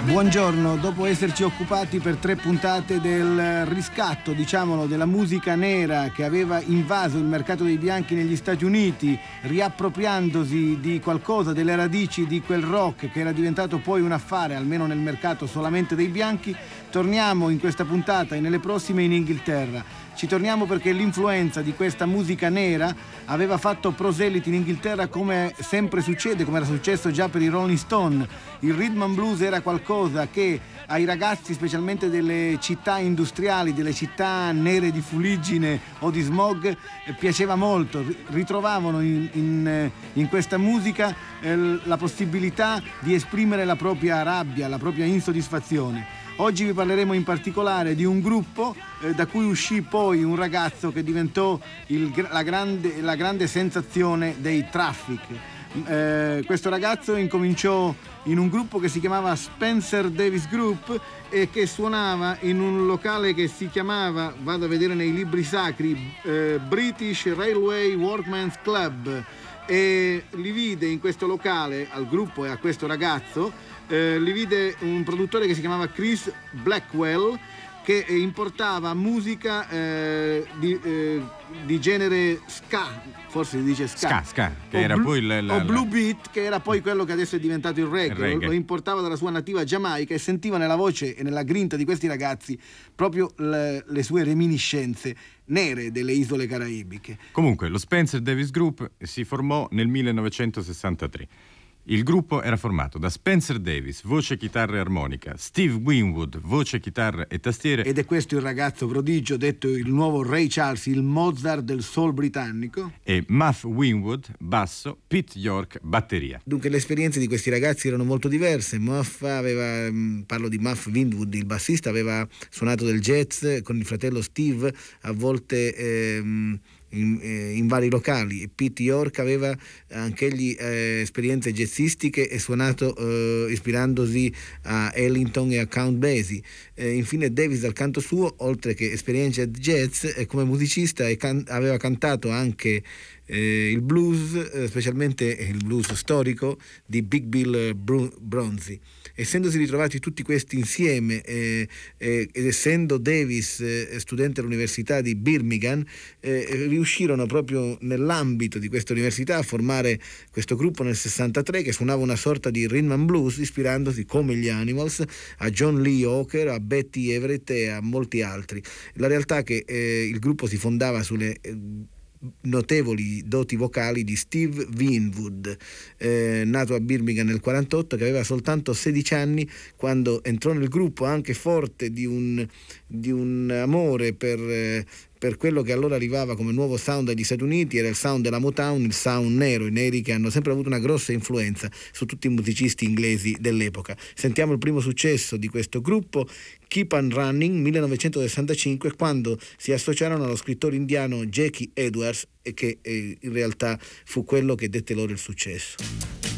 Buongiorno, dopo esserci occupati per 3 puntate del riscatto, diciamolo, della musica nera che aveva invaso il mercato dei bianchi negli Stati Uniti, riappropriandosi di qualcosa, delle radici di quel rock che era diventato poi un affare, almeno nel mercato solamente dei bianchi, torniamo in questa puntata e nelle prossime in Inghilterra. Ci torniamo perché l'influenza di questa musica nera aveva fatto proseliti in Inghilterra, come sempre succede, come era successo già per i Rolling Stone. Il rhythm and blues era qualcosa che ai ragazzi, specialmente delle città industriali, delle città nere di fuliggine o di smog, piaceva molto. Ritrovavano in questa musica la possibilità di esprimere la propria rabbia, la propria insoddisfazione. Oggi vi parleremo in particolare di un gruppo da cui uscì poi un ragazzo che diventò la grande sensazione dei Traffic. Questo ragazzo incominciò in un gruppo che si chiamava Spencer Davis Group e che suonava in un locale che si chiamava, vado a vedere nei libri sacri, British Railway Workmen's Club, e li vide in questo locale, al gruppo e a questo ragazzo, li vide un produttore che si chiamava Chris Blackwell, che importava musica di genere ska, forse si dice ska, che era poi o blue beat, che era poi quello che adesso è diventato il reggae. Lo importava dalla sua nativa Giamaica e sentiva nella voce e nella grinta di questi ragazzi proprio le sue reminiscenze nere delle isole caraibiche. Comunque lo Spencer Davis Group si formò nel 1963. Il gruppo era formato da Spencer Davis, voce, chitarra e armonica, Steve Winwood, voce, chitarra e tastiere. Ed è questo il ragazzo prodigio, detto il nuovo Ray Charles, il Mozart del soul britannico. E Muff Winwood, basso, Pete York, batteria. Dunque le esperienze di questi ragazzi erano molto diverse. Muff aveva, parlo di Muff Winwood, il bassista, aveva suonato del jazz con il fratello Steve, a volte in vari locali, e Pete York aveva anch'egli esperienze jazzistiche e suonato ispirandosi a Ellington e a Count Basie. Infine Davis, dal canto suo, oltre che esperienze jazz, come musicista aveva cantato anche il blues, specialmente il blues storico di Big Bill Bronzy. Essendosi ritrovati tutti questi insieme ed essendo Davis studente all'università di Birmingham, riuscirono proprio nell'ambito di questa università a formare questo gruppo nel 63 che suonava una sorta di rhythm and blues, ispirandosi, come gli Animals, a John Lee Hooker, a Betty Everett e a molti altri. La realtà è che il gruppo si fondava sulle notevoli doti vocali di Steve Winwood, nato a Birmingham nel 48, che aveva soltanto 16 anni quando entrò nel gruppo, anche forte di un amore per quello che allora arrivava come nuovo sound dagli Stati Uniti. Era il sound della Motown, il sound nero, i neri che hanno sempre avuto una grossa influenza su tutti i musicisti inglesi dell'epoca. Sentiamo il primo successo di questo gruppo, Keep on Running, 1965, quando si associarono allo scrittore indiano Jackie Edwards, e che in realtà fu quello che dette loro il successo.